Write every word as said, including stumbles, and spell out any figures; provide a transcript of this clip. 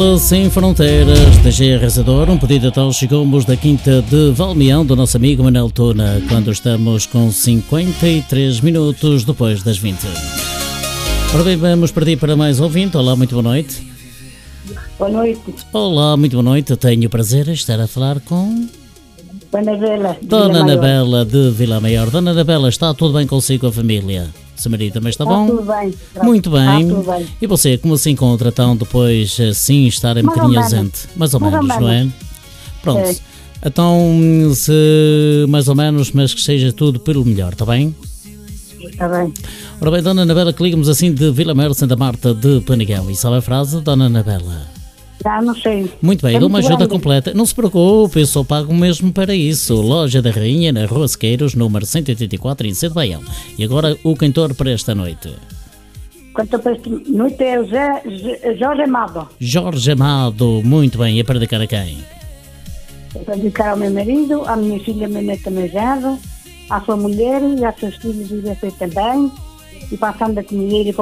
Sem Fronteiras, D G Arrasador, um pedido a tal chegamos da Quinta de Valmião do nosso amigo Manel Tuna, quando estamos com cinquenta e três minutos depois das vinte. Ora bem, vamos partir para mais ouvinte. Olá, muito boa noite. Boa noite. Olá, muito boa noite. Tenho o prazer de estar a falar com... Dona Anabela. Dona Anabela de Vila Maior. Dona Anabela, está tudo bem consigo, a família? Seu marido também está, está bom? Tudo bem. Muito bem. Está tudo bem. E você, como se encontra então depois assim estar um bocadinho ausente? Mais ou mais menos, ou não é? Pronto. É. Então, se mais ou menos, mas que seja tudo pelo melhor, está bem? Está bem. Ora bem, Dona Anabela, que liga-nos assim de Vila Maior, Santa Marta de Paniguel. E sabe a frase, Dona Anabela? Já não sei. Muito bem, é dou uma ajuda grande. completa. Não se preocupe, eu só pago mesmo para isso. Loja da Rainha, na Rua Sequeiros, número cento e oitenta e quatro, em Cedo Baião. E agora o cantor para esta noite. Quanto para esta noite é o Zé, Zé, Jorge Amado. Jorge Amado, muito bem. E é para dedicar a quem? É para dedicar ao meu marido, à minha filha, à minha neta, meu genro, à sua mulher e aos seus filhos e a você também. E para a Sandra Comieira e para